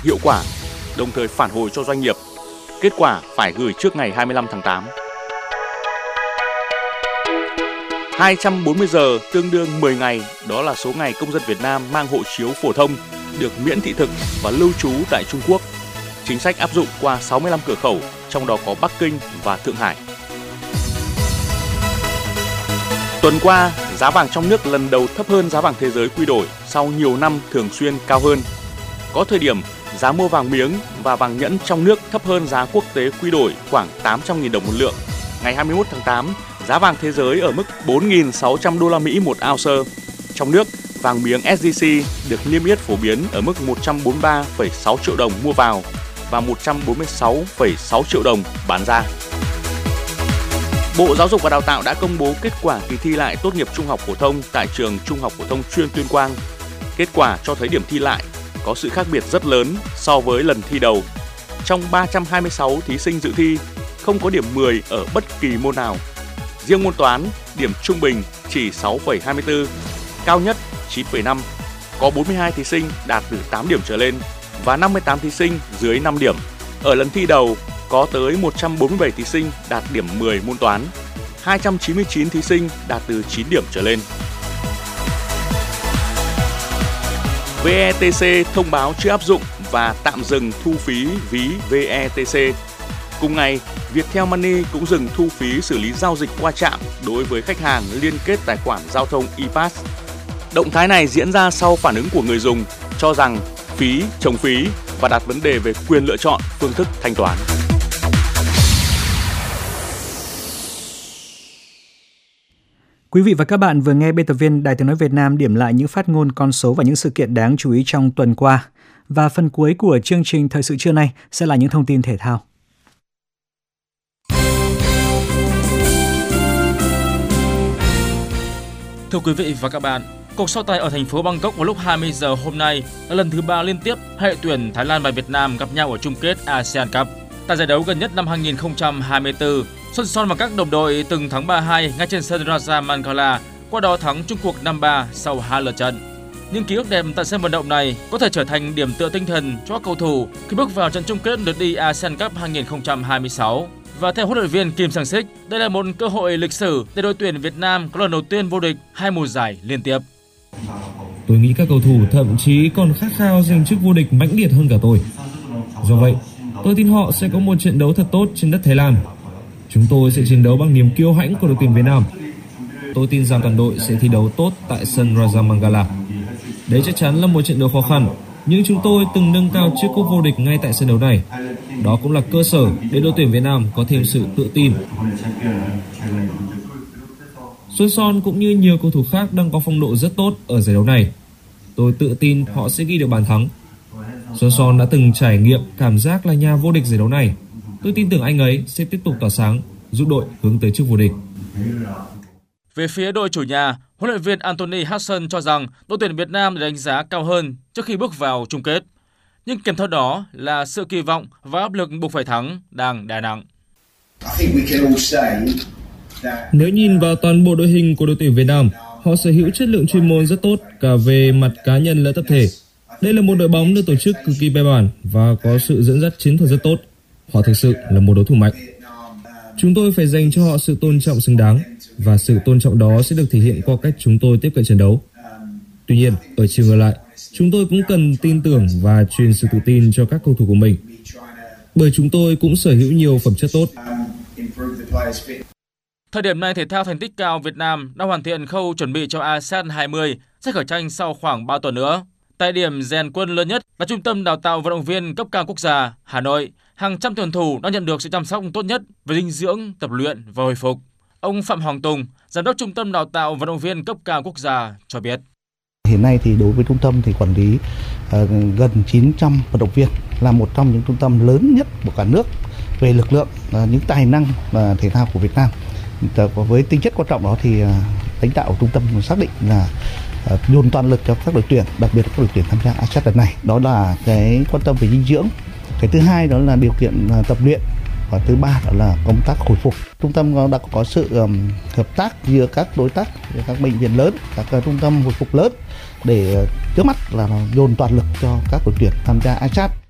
hiệu quả, đồng thời phản hồi cho doanh nghiệp. Kết quả phải gửi trước ngày 25 tháng 8. 240 giờ tương đương 10 ngày, đó là số ngày công dân Việt Nam mang hộ chiếu phổ thông được miễn thị thực và lưu trú tại Trung Quốc. Chính sách áp dụng qua 65 cửa khẩu, trong đó có Bắc Kinh và Thượng Hải. Tuần qua, giá vàng trong nước lần đầu thấp hơn giá vàng thế giới quy đổi sau nhiều năm thường xuyên cao hơn. Có thời điểm, giá mua vàng miếng và vàng nhẫn trong nước thấp hơn giá quốc tế quy đổi khoảng 800.000 đồng một lượng. Ngày 21 tháng 8, giá vàng thế giới ở mức 4.600 đô la Mỹ một ounce. Trong nước, vàng miếng SJC được niêm yết phổ biến ở mức 143,6 triệu đồng mua vào và 146,6 triệu đồng bán ra. Bộ Giáo dục và Đào tạo đã công bố kết quả kỳ thi lại tốt nghiệp trung học phổ thông tại trường Trung học phổ thông chuyên Tuyên Quang. Kết quả cho thấy điểm thi lại có sự khác biệt rất lớn so với lần thi đầu. Trong 326 thí sinh dự thi, không có điểm 10 ở bất kỳ môn nào. Riêng môn toán, điểm trung bình chỉ 6,24, cao nhất 9,5. Có 42 thí sinh đạt từ 8 điểm trở lên và 58 thí sinh dưới 5 điểm. Ở lần thi đầu, có tới 147 thí sinh đạt điểm 10 môn toán, 299 thí sinh đạt từ 9 điểm trở lên. VETC thông báo chưa áp dụng và tạm dừng thu phí ví VETC. Cùng ngày, Viettel Money cũng dừng thu phí xử lý giao dịch qua trạm đối với khách hàng liên kết tài khoản giao thông ePass. Động thái này diễn ra sau phản ứng của người dùng cho rằng phí chống phí và đặt vấn đề về quyền lựa chọn phương thức thanh toán. Quý vị và các bạn vừa nghe biên tập viên Đài Tiếng nói Việt Nam điểm lại những phát ngôn, con số và những sự kiện đáng chú ý trong tuần qua. Và phần cuối của chương trình Thời sự trưa nay sẽ là những thông tin thể thao. Thưa quý vị và các bạn, cuộc so tài ở thành phố Bangkok vào lúc 20 giờ hôm nay là lần thứ 3 liên tiếp hai đội tuyển Thái Lan và Việt Nam gặp nhau ở chung kết ASEAN Cup. Tại giải đấu gần nhất năm 2024, Xuân Son và các đồng đội từng thắng 3-2 ngay trên sân Raja Mangala, qua đó thắng chung cuộc 5-3 sau 2 lượt trận. Những ký ức đẹp tại sân vận động này có thể trở thành điểm tựa tinh thần cho các cầu thủ khi bước vào trận chung kết lượt đi ASEAN Cup 2026. Và theo huấn luyện viên Kim Sang-sik, đây là một cơ hội lịch sử để đội tuyển Việt Nam có lần đầu tiên vô địch 2 mùa giải liên tiếp. Tôi nghĩ các cầu thủ thậm chí còn khát khao giành chức vô địch mãnh liệt hơn cả tôi. Do vậy, tôi tin họ sẽ có một trận đấu thật tốt trên đất Thái Lan. Chúng tôi sẽ chiến đấu bằng niềm kiêu hãnh của đội tuyển Việt Nam. Tôi tin rằng toàn đội sẽ thi đấu tốt tại sân Raja Mangala. Đấy chắc chắn là một trận đấu khó khăn, nhưng chúng tôi từng nâng cao chiếc cúp vô địch ngay tại sân đấu này. Đó cũng là cơ sở để đội tuyển Việt Nam có thêm sự tự tin. Xuân Son cũng như nhiều cầu thủ khác đang có phong độ rất tốt ở giải đấu này. Tôi tự tin họ sẽ ghi được bàn thắng. Xuân Son đã từng trải nghiệm cảm giác là nhà vô địch giải đấu này. Tôi tin tưởng anh ấy sẽ tiếp tục tỏa sáng, giúp đội hướng tới chức vô địch. Về phía đội chủ nhà, huấn luyện viên Anthony Hudson cho rằng đội tuyển Việt Nam được đánh giá cao hơn trước khi bước vào chung kết. Nhưng kèm theo đó là sự kỳ vọng và áp lực buộc phải thắng đang đè nặng. Nếu nhìn vào toàn bộ đội hình của đội tuyển Việt Nam, họ sở hữu chất lượng chuyên môn rất tốt cả về mặt cá nhân lẫn tập thể. Đây là một đội bóng được tổ chức cực kỳ bài bản và có sự dẫn dắt chiến thuật rất tốt. Họ thực sự là một đối thủ mạnh. Chúng tôi phải dành cho họ sự tôn trọng xứng đáng và sự tôn trọng đó sẽ được thể hiện qua cách chúng tôi tiếp cận trận đấu. Tuy nhiên, ở chiều ngược lại, chúng tôi cũng cần tin tưởng và truyền sự tự tin cho các cầu thủ của mình. Bởi chúng tôi cũng sở hữu nhiều phẩm chất tốt. Thời điểm này, thể thao thành tích cao Việt Nam đang hoàn thiện khâu chuẩn bị cho ASEAN 20 sẽ khởi tranh sau khoảng 3 tuần nữa. Tại điểm rèn quân lớn nhất là Trung tâm Đào tạo Vận động viên cấp cao quốc gia Hà Nội, hàng trăm tuyển thủ đang nhận được sự chăm sóc tốt nhất về dinh dưỡng, tập luyện và hồi phục. Ông Phạm Hoàng Tùng, Giám đốc Trung tâm Đào tạo Vận động viên cấp cao quốc gia cho biết. Hiện nay thì đối với trung tâm thì quản lý gần 900 vận động viên, là một trong những trung tâm lớn nhất của cả nước về lực lượng, những tài năng thể thao của Việt Nam. Với tính chất quan trọng đó thì lãnh đạo của trung tâm xác định là dồn toàn lực cho các đội tuyển, đặc biệt là các đội tuyển tham gia ASEAN lần này. Đó là cái quan tâm về dinh dưỡng. Cái thứ hai đó là điều kiện tập luyện. Và thứ ba đó là công tác hồi phục. Trung tâm đã có sự hợp tác giữa các đối tác, các bệnh viện lớn, các trung tâm hồi phục lớn để trước mắt là dồn toàn lực cho các đội tuyển tham gia ASEAN.